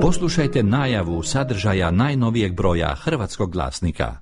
Poslušajte najavu sadržaja najnovijeg broja Hrvatskog glasnika.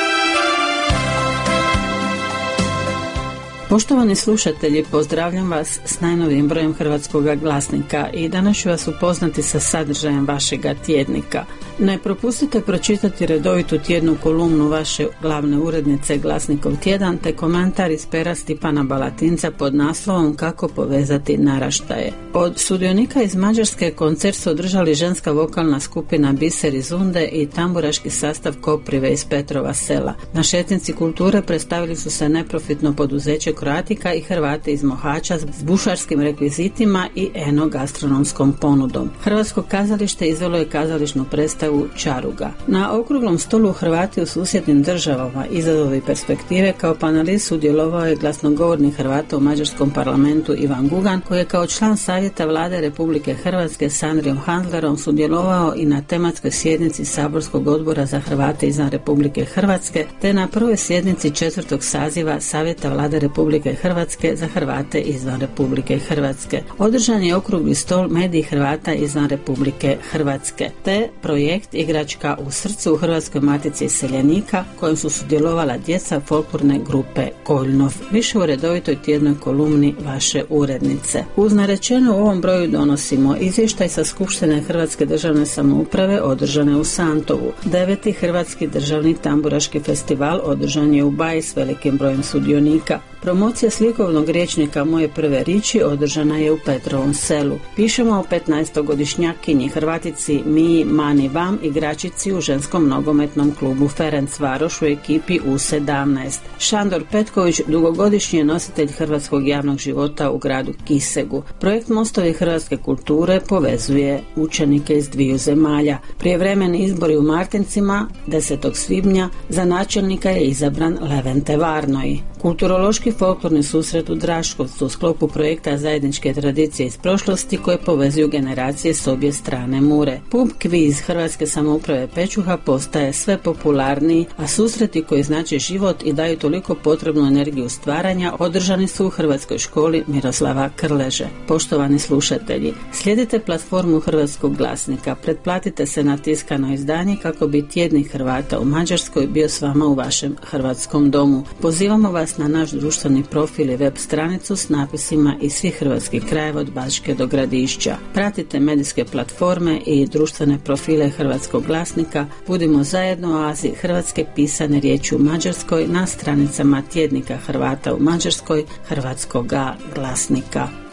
Poštovani slušatelji, pozdravljam vas s najnovijim brojem Hrvatskog glasnika i danas ću vas upoznati sa sadržajem vašega tjednika. Ne propustite pročitati redovitu tjednu kolumnu vaše glavne urednice Glasnikov tjedan te komentar iz pera Stipana Balatinca pod naslovom Kako povezati naraštaje. Od sudionika iz Mađarske koncert su održali ženska vokalna skupina Biser iz Unde i tamburaški sastav Koprive iz Petrova Sela. Na šetnici kulture predstavili su se neprofitno poduzeće Kroatika i Hrvati iz Mohača s bušarskim rekvizitima i enogastronomskom ponudom. Hrvatsko kazalište izvelo je kazališnu predstavu Čaruga. Na okruglom stolu Hrvati u susjednim državama, izazovi perspektive, kao panelist sudjelovao je glasnogovornik Hrvata u Mađarskom parlamentu Ivan Gugan, koji je kao član savjeta vlade Republike Hrvatske s Andrijom Handlerom sudjelovao i na tematskoj sjednici Saborskog odbora za Hrvate izvan Republike Hrvatske, te na prvoj sjednici 4. saziva savjeta vlade Republike Hrvatske za Hrvate izvan Republike Hrvatske. Održan je okrugli stol Mediji Hrvata izvan Republike Hrvatske, te projekt Igračka u srcu u Hrvatskoj matici iseljenika, kojim su sudjelovala djeca folklorne grupe Koljnov. Više u redovitoj tjednoj kolumni vaše urednice. Uz narečeno u ovom broju donosimo izvještaj sa Skupštine Hrvatske državne samouprave održane u Santovu. 9. Hrvatski državni tamburaški festival održan je u Baji s velikim brojem sudionika. Promocija slikovnog rječnika Moje prve riči održana je u Petrovom Selu. Pišemo o 15-godišnjakinji Hrvatici Miji Mani Vam, igračici u ženskom nogometnom klubu Ferencvaroš u ekipi U17. Šandor Petković, dugogodišnji je nositelj hrvatskog javnog života u gradu Kisegu. Projekt Mostovi hrvatske kulture povezuje učenike iz dviju zemalja. Prijevremeni izbori u Martincima 10. svibnja za načelnika je izabran Levente Varnoji. Kulturološki folklorni susret u Draškovcu u sklopu projekta Zajedničke tradicije iz prošlosti koje povezuju generacije s obje strane Mure. Pub kviz Hrvatske samouprave Pečuha postaje sve popularniji, a susreti koji znače život i daju toliko potrebnu energiju stvaranja održani su u Hrvatskoj školi Miroslava Krleže. Poštovani slušatelji, slijedite platformu Hrvatskog glasnika, pretplatite se na tiskano izdanje kako bi tjednik Hrvata u Mađarskoj bio s vama u vašem hrvatskom domu. Pozivamo vas na naš društveni profil i web stranicu s napisima iz svih hrvatskih krajeva od Bačke do Gradišća. Pratite medijske platforme i društvene profile Hrvatskog glasnika. Budimo zajedno u oazi hrvatske pisane riječi u Mađarskoj na stranicama tjednika Hrvata u Mađarskoj Hrvatskoga glasnika.